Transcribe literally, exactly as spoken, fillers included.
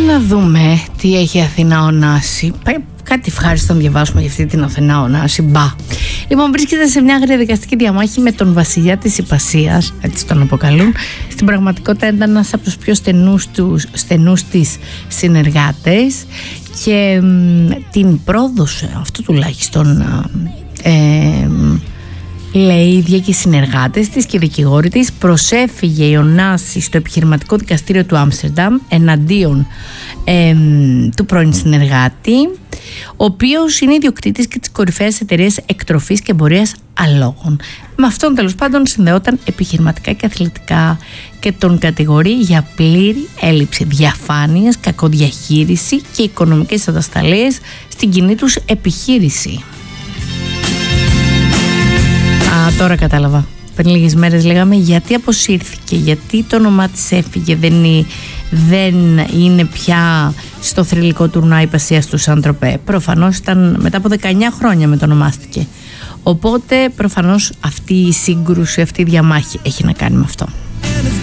να δούμε τι έχει η Αθηνά Ωνάση. Κάτι ευχάριστο να διαβάσουμε για αυτή την Αθηνά Ωνάση. Μπα. Λοιπόν, βρίσκεται σε μια αγρία δικαστική διαμάχη με τον βασιλιά της Ιππασίας, έτσι τον αποκαλούν. Στην πραγματικότητα ήταν ένας από τους πιο στενούς, τους, στενούς της συνεργάτες και μ, την πρόδωσε, αυτό τουλάχιστον ε, ε, λέει η ίδια και οι συνεργάτες της και οι δικηγόροι της. Προσέφυγε η Ωνάση στο επιχειρηματικό δικαστήριο του Άμστερνταμ εναντίον ε, του πρώην συνεργάτη, ο οποίος είναι ιδιοκτήτης και της κορυφαίας εταιρείας εκτροφής και εμπορίας αλόγων. Με αυτόν τέλος πάντων συνδεόταν επιχειρηματικά και αθλητικά και τον κατηγορεί για πλήρη έλλειψη διαφάνειας, κακοδιαχείριση και οικονομικές ατασταλίες στην κοινή τους επιχείρηση. Α, τώρα κατάλαβα. Πριν λίγες μέρες λέγαμε γιατί αποσύρθηκε, γιατί το όνομά της έφυγε, δεν είναι, δεν είναι πια στο θρυλικό τουρνουά Ιππασίας του Σαντροπέ. Προφανώς ήταν μετά από δεκαεννιά χρόνια μετονομάστηκε. Οπότε προφανώς αυτή η σύγκρουση, αυτή η διαμάχη έχει να κάνει με αυτό.